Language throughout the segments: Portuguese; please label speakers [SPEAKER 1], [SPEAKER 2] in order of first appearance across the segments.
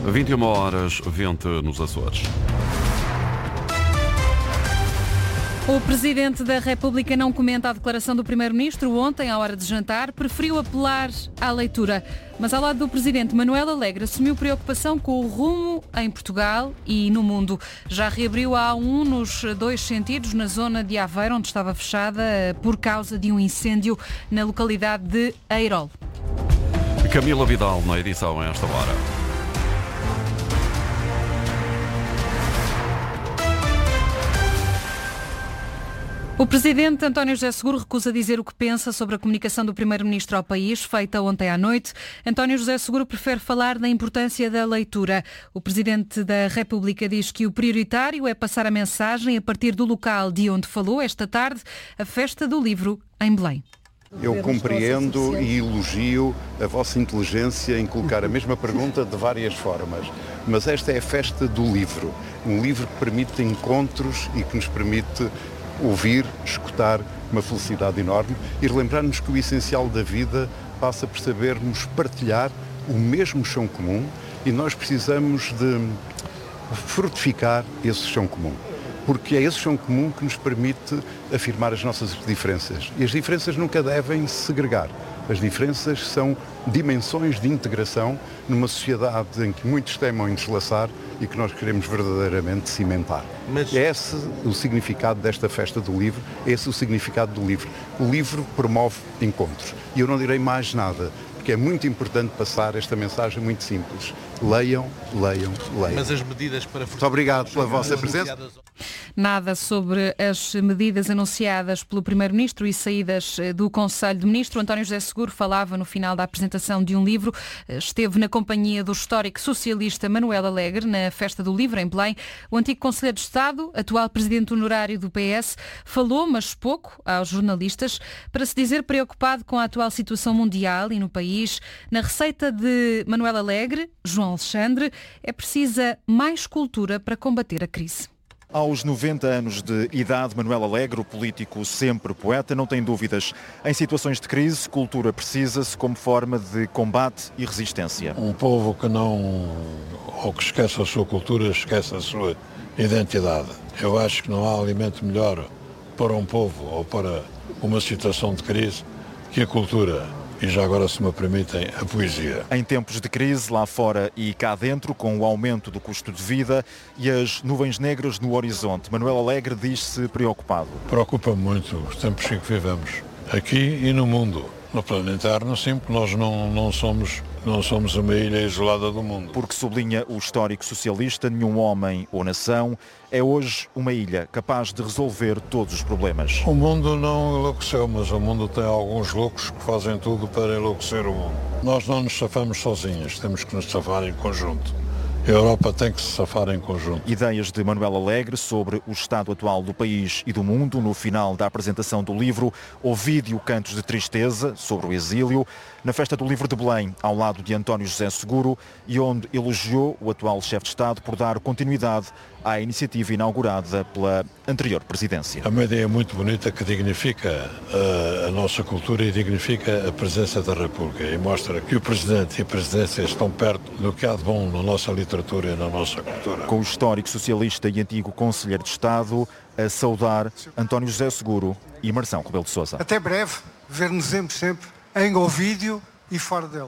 [SPEAKER 1] 21h20 nos Açores.
[SPEAKER 2] O Presidente da República não comenta a declaração do Primeiro-Ministro ontem, à hora de jantar, preferiu apelar à leitura. Mas ao lado do Presidente, Manuel Alegre assumiu preocupação com o rumo em Portugal e no mundo. Já reabriu a A1 nos dois sentidos, na zona de Aveiro, onde estava fechada por causa de um incêndio na localidade de Eirol.
[SPEAKER 1] Camila Vidal na edição a esta hora.
[SPEAKER 2] O Presidente António José Seguro recusa dizer o que pensa sobre a comunicação do Primeiro-Ministro ao país, feita ontem à noite. António José Seguro prefere falar da importância da leitura. O Presidente da República diz que o prioritário é passar a mensagem a partir do local de onde falou esta tarde, a Festa do Livro em Belém.
[SPEAKER 3] Eu compreendo e elogio a vossa inteligência em colocar a mesma pergunta de várias formas, mas esta é a Festa do Livro, um livro que permite encontros e que nos permite ouvir, escutar, uma felicidade enorme e relembrar-nos que o essencial da vida passa por sabermos partilhar o mesmo chão comum e nós precisamos de frutificar esse chão comum, porque é esse chão comum que nos permite afirmar as nossas diferenças. E as diferenças nunca devem segregar. As diferenças são dimensões de integração numa sociedade em que muitos temem em deslaçar e que nós queremos verdadeiramente cimentar. Mas é esse o significado desta Festa do Livro, é esse o significado do livro. O livro promove encontros. E eu não direi mais nada, porque é muito importante passar esta mensagem muito simples. Leiam, leiam, leiam.
[SPEAKER 4] Mas as medidas para...
[SPEAKER 3] Muito obrigado pela vossa presença.
[SPEAKER 2] Nada sobre as medidas anunciadas pelo Primeiro-Ministro e saídas do Conselho de Ministros. António José Seguro falava no final da apresentação de um livro. Esteve na companhia do histórico socialista Manuel Alegre na Festa do Livro em Belém. O antigo Conselheiro de Estado, atual Presidente honorário do PS, falou, mas pouco, aos jornalistas, para se dizer preocupado com a atual situação mundial e no país. Na receita de Manuel Alegre, João Alexandre, é precisa mais cultura para combater a crise.
[SPEAKER 5] Aos 90 anos de idade, Manuel Alegre, o político sempre poeta, não tem dúvidas. Em situações de crise, cultura precisa-se como forma de combate e resistência.
[SPEAKER 6] Um povo que não, ou que esquece a sua cultura, esquece a sua identidade. Eu acho que não há alimento melhor para um povo ou para uma situação de crise que a cultura. E já agora, se me permitem, a poesia.
[SPEAKER 5] Em tempos de crise, lá fora e cá dentro, com o aumento do custo de vida e as nuvens negras no horizonte, Manuel Alegre diz-se preocupado.
[SPEAKER 6] Preocupa muito os tempos em que vivemos, aqui e no mundo. No plano interno, sim, porque nós não somos uma ilha isolada do mundo.
[SPEAKER 5] Porque, sublinha o histórico socialista, nenhum homem ou nação é hoje uma ilha capaz de resolver todos os problemas.
[SPEAKER 6] O mundo não enlouqueceu, mas o mundo tem alguns loucos que fazem tudo para enlouquecer o mundo. Nós não nos safamos sozinhos, temos que nos safar em conjunto. A Europa tem que se safar em conjunto.
[SPEAKER 5] Ideias de Manuel Alegre sobre o estado atual do país e do mundo no final da apresentação do livro, o vídeo Cantos de Tristeza sobre o exílio, na Festa do Livro de Belém, ao lado de António José Seguro, e onde elogiou o atual chefe de Estado por dar continuidade à iniciativa inaugurada pela anterior presidência.
[SPEAKER 6] É uma ideia muito bonita que dignifica a nossa cultura e dignifica a presença da República e mostra que o Presidente e a Presidência estão perto do que há de bom na nossa literatura e na nossa cultura.
[SPEAKER 5] Com o histórico socialista e antigo Conselheiro de Estado a saudar António José Seguro e Marção Rebelo de Sousa.
[SPEAKER 7] Até breve, ver-nos sempre em Ovídio e fora dele.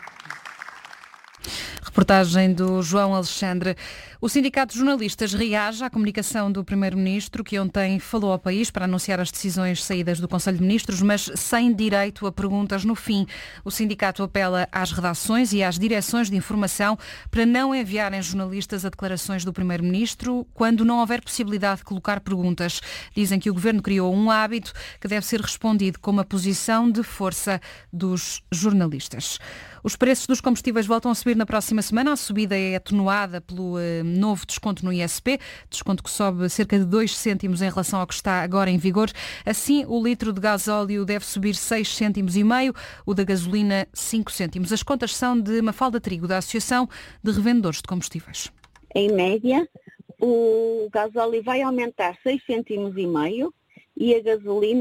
[SPEAKER 2] Reportagem do João Alexandre. O Sindicato de Jornalistas reage à comunicação do Primeiro-Ministro, que ontem falou ao país para anunciar as decisões saídas do Conselho de Ministros, mas sem direito a perguntas no fim. O sindicato apela às redações e às direções de informação para não enviarem jornalistas a declarações do Primeiro-Ministro quando não houver possibilidade de colocar perguntas. Dizem que o Governo criou um hábito que deve ser respondido com uma posição de força dos jornalistas. Os preços dos combustíveis voltam a subir na próxima semana. A subida é atenuada pelo novo desconto no ISP, desconto que sobe cerca de 2 cêntimos em relação ao que está agora em vigor. Assim, o litro de gasóleo deve subir 6 cêntimos e meio, o da gasolina 5 cêntimos. As contas são de Mafalda Trigo, da Associação de Revendedores de Combustíveis.
[SPEAKER 8] Em média, o gasóleo vai aumentar 6 cêntimos e meio e a gasolina